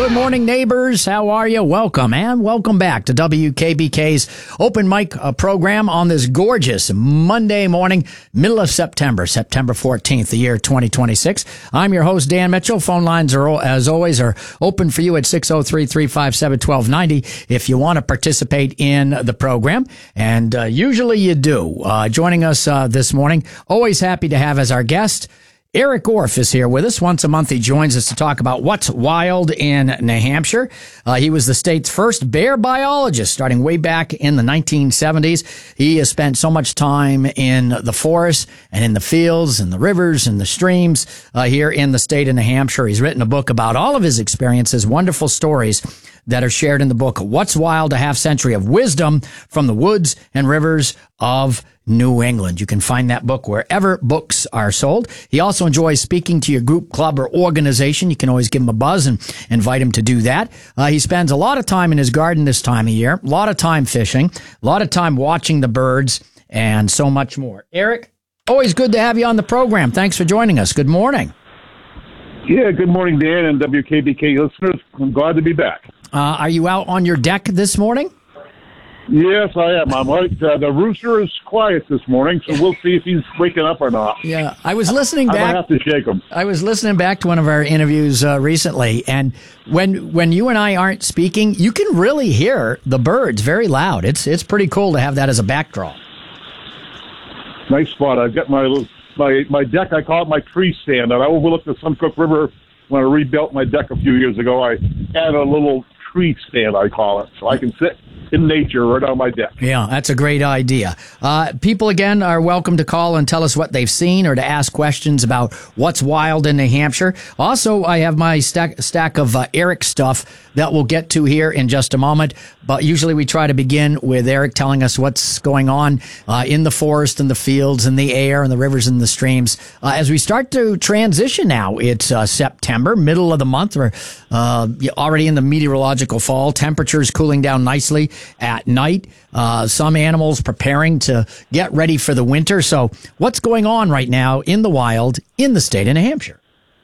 Good morning, neighbors. How are you? Welcome and welcome back to WKBK's open mic program on this gorgeous Monday morning, middle of September 14th, the year 2026. I'm your host, Dan Mitchell. Phone lines are, as always, are open for you at 603-357-1290 if you want to participate in the program. And usually you do. Joining us this morning, always happy to have as our guest, Eric Orff is here with us. Once a month, he joins us to talk about what's wild in New Hampshire. He was the state's first bear biologist starting way back in the 1970s. He has spent so much time in the forests and in the fields and the rivers and the streams here in the state of New Hampshire. He's written a book about all of his experiences, wonderful stories that are shared in the book, What's Wild, a Half Century of Wisdom from the Woods and Rivers of New England. You can find that book wherever books are sold. He also enjoys speaking to your group, club, or organization. You can always give him a buzz and invite him to do that. He spends a lot of time in his garden this time of year, a lot of time fishing, a lot of time watching the birds, and so much more. Eric, always good to have you on the program. Thanks for joining us. Good morning. Yeah, good morning, Dan and WKBK listeners. I'm glad to be back. Are you out on your deck this morning? Yes, I am. I'm right. The rooster is quiet this morning, so we'll see if he's waking up or not. Yeah, I was listening back. I might have to shake him. I was listening back to one of our interviews recently, and when you and I aren't speaking, you can really hear the birds very loud. It's pretty cool to have that as a backdrop. Nice spot. I've got my deck. I call it my tree stand. And I overlook the Suncook River. When I rebuilt my deck a few years ago, I added a little tree stand, I call it, so I can sit in nature right on my deck. Yeah, that's a great idea. People, again, are welcome to call and tell us what they've seen or to ask questions about what's wild in New Hampshire. Also, I have my stack of Eric stuff that we'll get to here in just a moment. But usually we try to begin with Eric telling us what's going on in the forest and the fields and the air and the rivers and the streams. As we start to transition now, it's September, middle of the month. We're already in the meteorological fall. Temperatures cooling down nicely at night. Some animals preparing to get ready for the winter. So what's going on right now in the wild in the state of New Hampshire?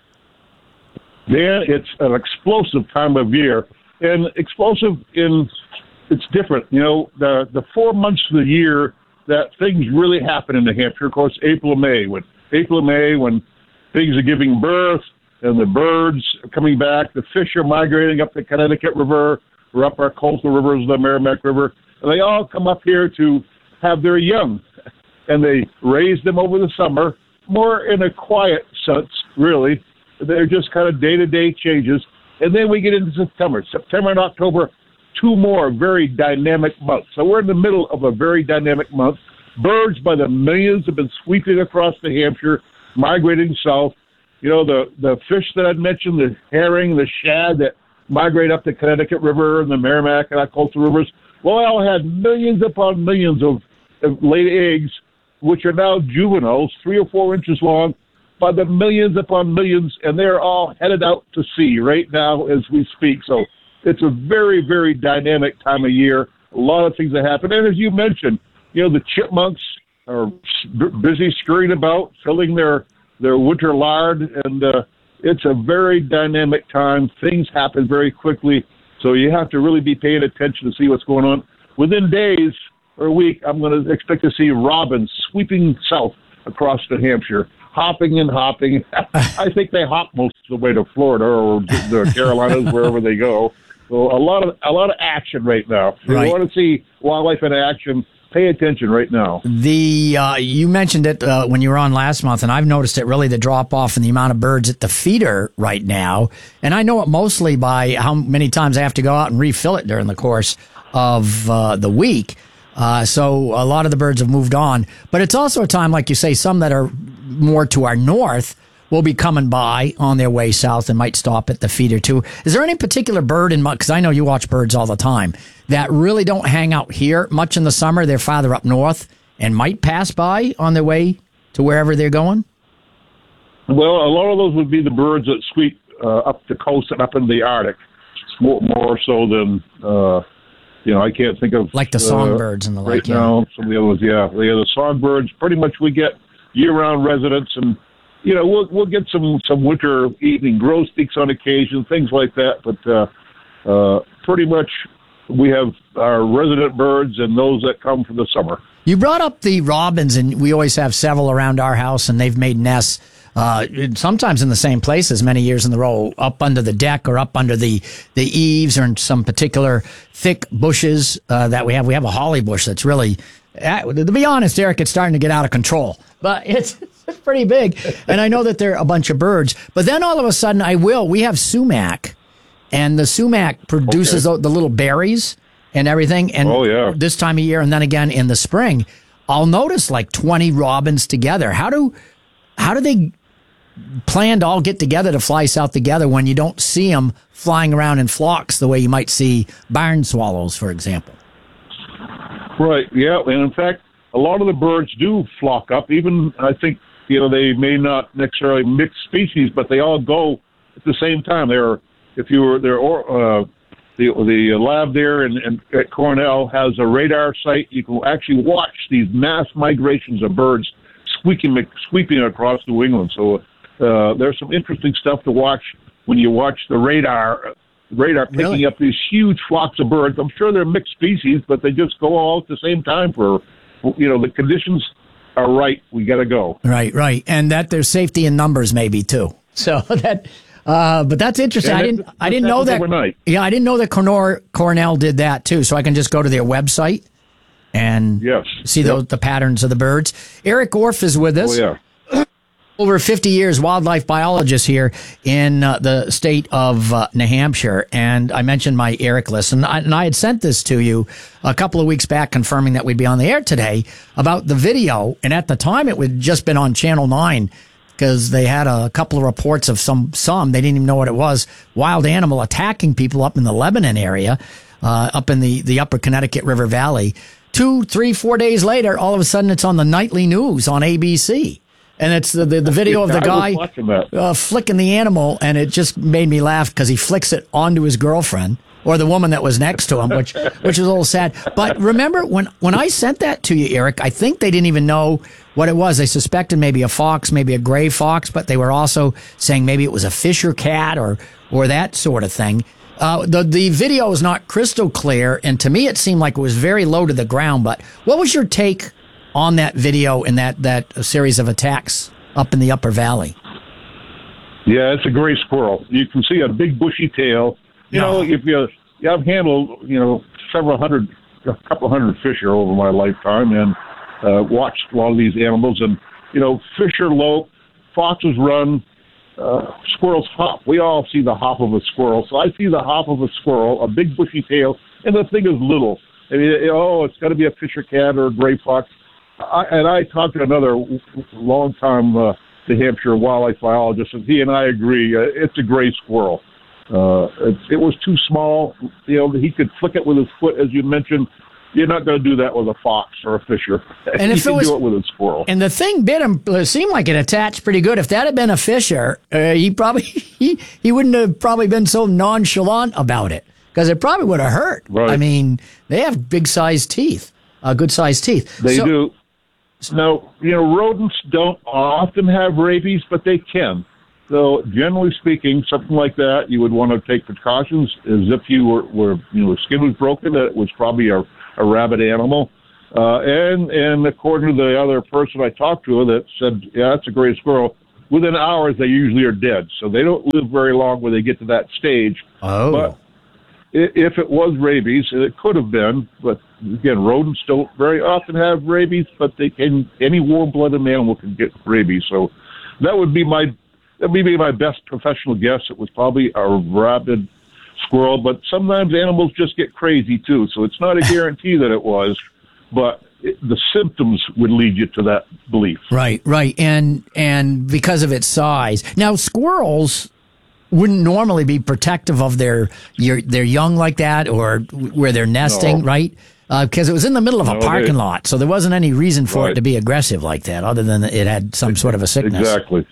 Yeah, it's an explosive time of year. And explosive it's different. You know, the 4 months of the year that things really happen in New Hampshire, of course, April and May, when things are giving birth and the birds are coming back, the fish are migrating up the Connecticut River or up our coastal rivers, the Merrimack River, and they all come up here to have their young. And they raise them over the summer, more in a quiet sense, really. They're just kind of day-to-day changes. And then we get into September. September and October, two more very dynamic months. So we're in the middle of a very dynamic month. Birds by the millions have been sweeping across New Hampshire, migrating south. You know, the fish that I'd mentioned, the herring, the shad that migrate up the Connecticut River and the Merrimack and our coastal rivers, well, they all had millions upon millions of laid eggs, which are now juveniles, 3 or 4 inches long, by the millions upon millions, and they're all headed out to sea right now as we speak. So it's a very, very dynamic time of year. A lot of things that happen. And as you mentioned, you know, the chipmunks are busy scurrying about, filling their winter lard, and it's a very dynamic time. Things happen very quickly, so you have to really be paying attention to see what's going on. Within days or a week, I'm going to expect to see robins sweeping south across New Hampshire, hopping and hopping. I think they hop most of the way to Florida or the Carolinas, wherever they go. So a lot of action right now. If you want to see wildlife in action, pay attention right now. You mentioned it when you were on last month, and I've noticed it really, the drop off in the amount of birds at the feeder right now. And I know it mostly by how many times I have to go out and refill it during the course of the week. So a lot of the birds have moved on. But it's also a time, like you say, some that are more to our north will be coming by on their way south and might stop at the feeder too. Is there any particular bird because I know you watch birds all the time, that really don't hang out here much in the summer? They're farther up north and might pass by on their way to wherever they're going? Well, a lot of those would be the birds that sweep up the coast and up in the Arctic, more so than, I can't think of... Like the songbirds and the like. Right now, some of the others, yeah. The songbirds, pretty much we get year-round residents, and we'll get some winter evening grosbeaks on occasion, things like that. But pretty much we have our resident birds and those that come for the summer. You brought up the robins, and we always have several around our house, and they've made nests sometimes in the same places many years in a row, up under the deck or up under the eaves or in some particular thick bushes that we have. We have a holly bush that's really, to be honest, Eric, it's starting to get out of control, but it's pretty big. And I know that there are a bunch of birds, but then all of a sudden we have sumac, and the sumac produces the little berries and everything. And this time of year, and then again in the spring, I'll notice like 20 robins together. How do they plan to all get together to fly south together when you don't see them flying around in flocks the way you might see barn swallows, for example? Right, yeah. And in fact, a lot of the birds do flock up. Even, I think, they may not necessarily mix species, but they all go at the same time. The lab there at Cornell has a radar site. You can actually watch these mass migrations of birds sweeping across New England. So there's some interesting stuff to watch when you watch the radar picking up these huge flocks of birds. I'm sure they're mixed species, but they just go all at the same time the conditions are right. We got to go. Right. And that there's safety in numbers maybe too. So that, but that's interesting. I didn't know that. Overnight. Yeah, I didn't know that Cornell did that too. So I can just go to their website and see the patterns of the birds. Eric Orff is with us. Oh, yeah. Over 50 years, wildlife biologist here in the state of New Hampshire. And I mentioned my Eric list, and I had sent this to you a couple of weeks back confirming that we'd be on the air today about the video. And at the time, it had just been on Channel 9 because they had a couple of reports of some, they didn't even know what it was, wild animal attacking people up in the Lebanon area, up in the upper Connecticut River Valley. 2, 3, 4 days later, all of a sudden it's on the nightly news on ABC. And it's the video of the guy flicking the animal, and it just made me laugh because he flicks it onto his girlfriend or the woman that was next to him, which is a little sad. But remember, when I sent that to you, Eric, I think they didn't even know what it was. They suspected maybe a fox, maybe a gray fox, but they were also saying maybe it was a Fisher cat or that sort of thing. The video is not crystal clear, and to me it seemed like it was very low to the ground. But what was your take on that video and that series of attacks up in the Upper Valley? Yeah, it's a gray squirrel. You can see a big bushy tail. If I've handled, a couple hundred Fisher over my lifetime and watched a lot of these animals. And, Fisher lope, foxes run, squirrels hop. We all see the hop of a squirrel. So I see the hop of a squirrel, a big bushy tail, and the thing is little. I mean, it's got to be a Fisher cat or a gray fox. I talked to another long-time New Hampshire wildlife biologist, and he and I agree. It's a gray squirrel. It was too small. He could flick it with his foot, as you mentioned. You're not going to do that with a fox or a Fisher. And if do it with a squirrel. And the thing bit him. It seemed like it attached pretty good. If that had been a Fisher, he probably he wouldn't have probably been so nonchalant about it because it probably would have hurt. Right. I mean, they have big-sized teeth, good-sized teeth. They do. Now, rodents don't often have rabies, but they can. So, generally speaking, something like that, you would want to take precautions as if you were skin was broken, that it was probably a rabid animal. And according to the other person I talked to that said, yeah, that's a gray squirrel, within hours they usually are dead. So they don't live very long when they get to that stage. Oh. But if it was rabies, and it could have been, but again, rodents don't very often have rabies, but any warm-blooded animal can get rabies. So that would be my best professional guess. It was probably a rabid squirrel, but sometimes animals just get crazy too. So it's not a guarantee that it was, but the symptoms would lead you to that belief. Right. And because of its size. Now, squirrels wouldn't normally be protective of their young like that or where they're nesting, right? Because it was in the middle of a parking lot, so there wasn't any reason for it to be aggressive like that, other than it had some sort of a sickness. Exactly.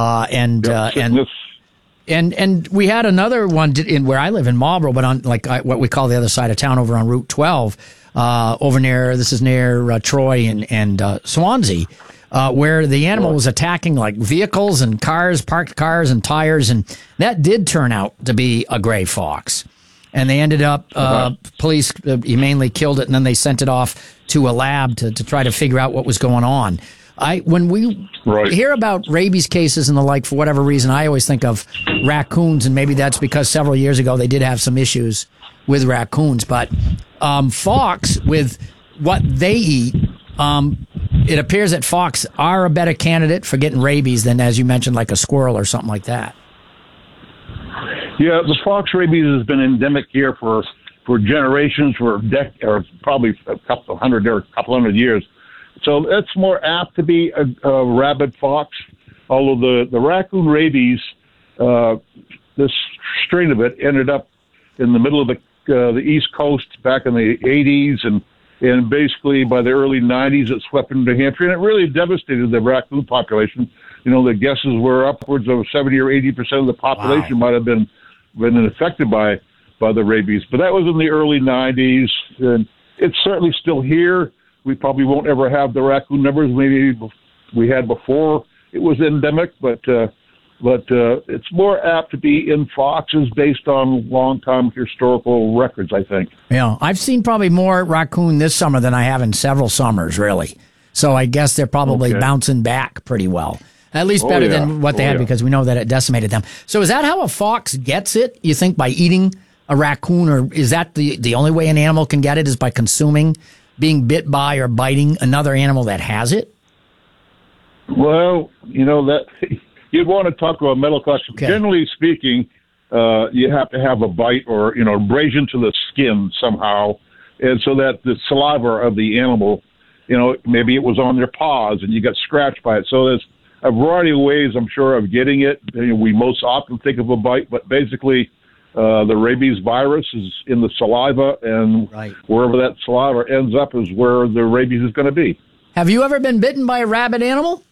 And we had another one in where I live in Marlborough, but on what we call the other side of town, over on Route 12, over near Troy and Swansea. where the animal was attacking like vehicles and cars, parked cars and tires, and that did turn out to be a gray fox. And they ended up, police humanely killed it, and then they sent it off to a lab to try to figure out what was going on. When we hear about rabies cases and the like, for whatever reason, I always think of raccoons, and maybe that's because several years ago they did have some issues with raccoons. But fox, with what they eat, it appears that fox are a better candidate for getting rabies than, as you mentioned, like a squirrel or something like that. Yeah, the fox rabies has been endemic here for generations, or probably a couple hundred years. So it's more apt to be a rabid fox. Although the raccoon rabies, this strain of it ended up in the middle of the East Coast back in the 80s, and basically by the early 90s it swept into New Hampshire, and it really devastated the raccoon population. You know, the guesses were upwards of 70 or 80% of the population might have been affected by the rabies. But that was in the early 90s, and it's certainly still here. We probably won't ever have the raccoon numbers maybe we had before it was endemic, but it's more apt to be in foxes based on long-time historical records, I think. Yeah, I've seen probably more raccoon this summer than I have in several summers, really. So I guess they're probably bouncing back pretty well. At least better than what they had, because we know that it decimated them. So is that how a fox gets it, you think, by eating a raccoon? Or is that the only way an animal can get it, is by consuming, being bit by or biting another animal that has it? Well, you know, that you'd want to talk about medical question. Okay. Generally speaking, you have to have a bite or, abrasion to the skin somehow, and so that the saliva of the animal, maybe it was on their paws and you got scratched by it. So there's a variety of ways, I'm sure, of getting it. We most often think of a bite, but basically the rabies virus is in the saliva, and wherever that saliva ends up is where the rabies is going to be. Have you ever been bitten by a rabid animal?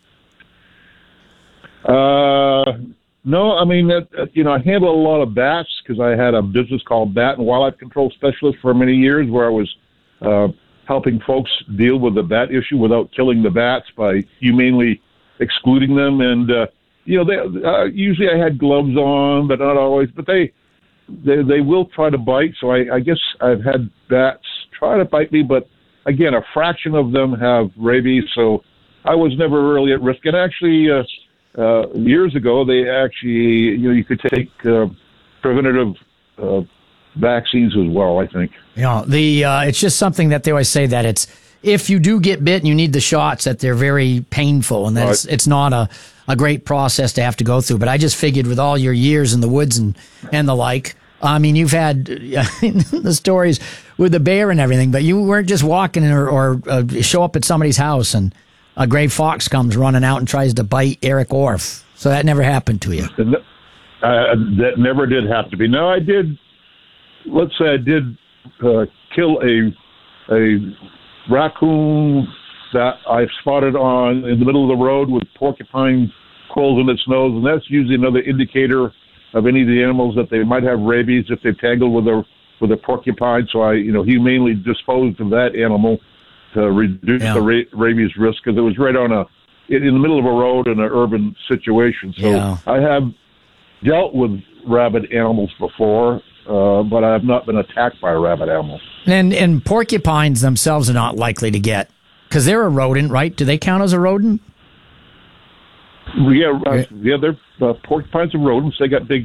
No, I mean, I handle a lot of bats because I had a business called Bat and Wildlife Control Specialist for many years, where I was helping folks deal with the bat issue without killing the bats by humanely excluding them. And, usually I had gloves on, but not always. But they will try to bite. So I guess I've had bats try to bite me, but again, a fraction of them have rabies. So I was never really at risk. And actually, years ago, they actually, you could take preventative vaccines as well, I think. It's just something that they always say that it's, if you do get bit and you need the shots, that they're very painful, and that it's not a great process to have to go through. But I just figured, with all your years in the woods and the like, I mean, you've had the stories with the bear and everything, but you weren't just walking or show up at somebody's house and a gray fox comes running out and tries to bite Eric Orff. So that never happened to you. That never did have to be. No, I did. Let's say I did kill a raccoon that I spotted in the middle of the road with porcupine quills in its nose, and that's usually another indicator of any of the animals that they might have rabies if they tangled with a porcupine. So I, humanely disposed of that animal to reduce the rabies risk, because it was right in the middle of a road in an urban situation. So I have dealt with rabid animals before, but I have not been attacked by a rabid animal. And porcupines themselves are not likely to get, because they're a rodent, right? Do they count as a rodent? Yeah, they're porcupines are rodents. They got big